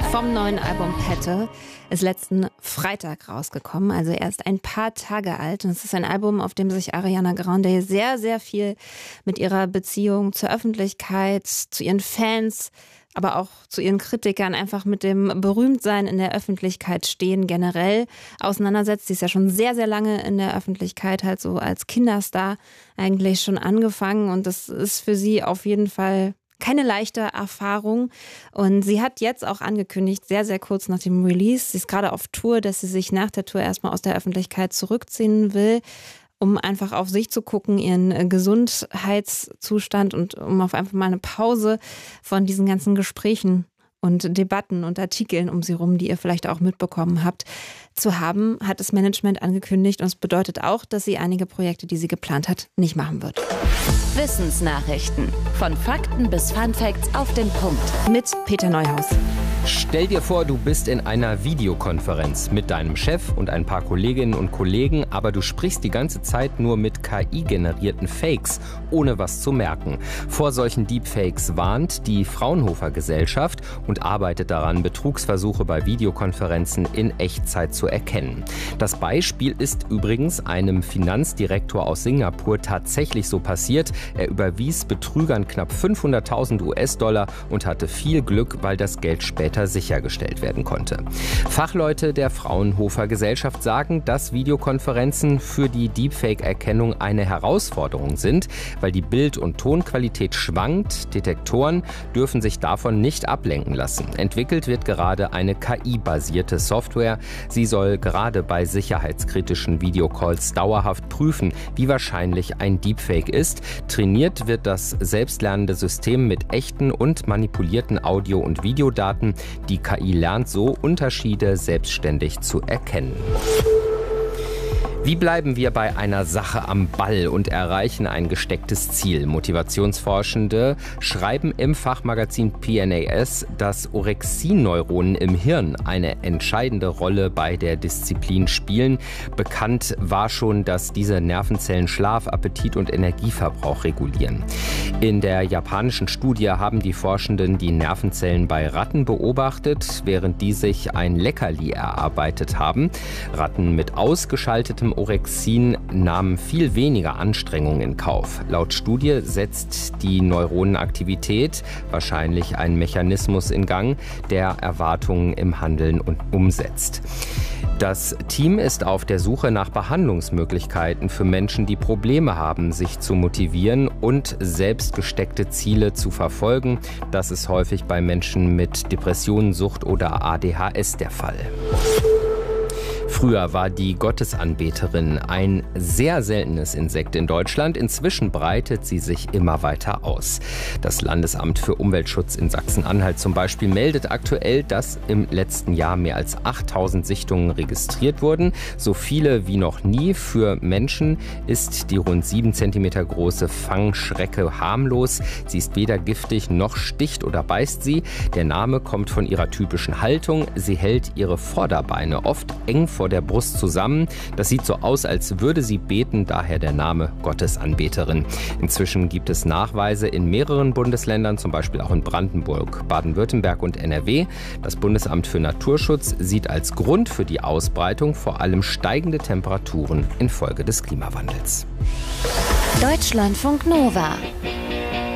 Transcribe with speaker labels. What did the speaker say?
Speaker 1: vom neuen Album Petal ist letzten Freitag rausgekommen, also erst ein paar Tage alt. Und es ist ein Album, auf dem sich Ariana Grande sehr, sehr viel mit ihrer Beziehung zur Öffentlichkeit, zu ihren Fans, aber auch zu ihren Kritikern, einfach mit dem Berühmtsein in der Öffentlichkeit stehen generell auseinandersetzt. Sie ist ja schon sehr, sehr lange in der Öffentlichkeit, halt so als Kinderstar eigentlich schon angefangen. Und das ist für sie auf jeden Fall keine leichte Erfahrung. Und sie hat jetzt auch angekündigt, sehr, sehr kurz nach dem Release, sie ist gerade auf Tour, dass sie sich nach der Tour erstmal aus der Öffentlichkeit zurückziehen will, um einfach auf sich zu gucken, ihren Gesundheitszustand und um auf einfach mal eine Pause von diesen ganzen Gesprächen und Debatten und Artikeln um sie rum, die ihr vielleicht auch mitbekommen habt, zu haben, hat das Management angekündigt. Und es bedeutet auch, dass sie einige Projekte, die sie geplant hat, nicht machen wird.
Speaker 2: Wissensnachrichten. Von Fakten bis Funfacts auf den Punkt.
Speaker 1: Mit Peter Neuhaus.
Speaker 3: Stell dir vor, du bist in einer Videokonferenz mit deinem Chef und ein paar Kolleginnen und Kollegen, aber du sprichst die ganze Zeit nur mit KI-generierten Fakes, ohne was zu merken. Vor solchen Deepfakes warnt die Fraunhofer Gesellschaft und arbeitet daran, Betrugsversuche bei Videokonferenzen in Echtzeit zu erkennen. Das Beispiel ist übrigens einem Finanzdirektor aus Singapur tatsächlich so passiert. Er überwies Betrügern knapp 500.000 US-Dollar und hatte viel Glück, weil das Geld später sichergestellt werden konnte. Fachleute der Fraunhofer Gesellschaft sagen, dass Videokonferenzen für die Deepfake-Erkennung eine Herausforderung sind, weil die Bild- und Tonqualität schwankt. Detektoren dürfen sich davon nicht ablenken lassen. Entwickelt wird gerade eine KI-basierte Software. Sie soll gerade bei sicherheitskritischen Videocalls dauerhaft prüfen, wie wahrscheinlich ein Deepfake ist. Trainiert wird das selbstlernende System mit echten und manipulierten Audio- und Videodaten. Die KI lernt so, Unterschiede selbstständig zu erkennen. Wie bleiben wir bei einer Sache am Ball und erreichen ein gestecktes Ziel? Motivationsforschende schreiben im Fachmagazin PNAS, dass Orexinneuronen im Hirn eine entscheidende Rolle bei der Disziplin spielen. Bekannt war schon, dass diese Nervenzellen Schlaf, Appetit und Energieverbrauch regulieren. In der japanischen Studie haben die Forschenden die Nervenzellen bei Ratten beobachtet, während die sich ein Leckerli erarbeitet haben. Ratten mit ausgeschaltetem Orexin nahmen viel weniger Anstrengung in Kauf. Laut Studie setzt die Neuronenaktivität wahrscheinlich einen Mechanismus in Gang, der Erwartungen im Handeln umsetzt. Das Team ist auf der Suche nach Behandlungsmöglichkeiten für Menschen, die Probleme haben, sich zu motivieren und selbst gesteckte Ziele zu verfolgen. Das ist häufig bei Menschen mit Depressionen, Sucht oder ADHS der Fall. Früher war die Gottesanbeterin ein sehr seltenes Insekt in Deutschland. Inzwischen breitet sie sich immer weiter aus. Das Landesamt für Umweltschutz in Sachsen-Anhalt zum Beispiel meldet aktuell, dass im letzten Jahr mehr als 8000 Sichtungen registriert wurden. So viele wie noch nie. Für Menschen ist die rund 7 cm große Fangschrecke harmlos. Sie ist weder giftig noch sticht oder beißt sie. Der Name kommt von ihrer typischen Haltung. Sie hält ihre Vorderbeine oft eng vor der Brust zusammen. Das sieht so aus, als würde sie beten, daher der Name Gottesanbeterin. Inzwischen gibt es Nachweise in mehreren Bundesländern, zum Beispiel auch in Brandenburg, Baden-Württemberg und NRW. Das Bundesamt für Naturschutz sieht als Grund für die Ausbreitung vor allem steigende Temperaturen infolge des Klimawandels.
Speaker 2: Deutschlandfunk Nova.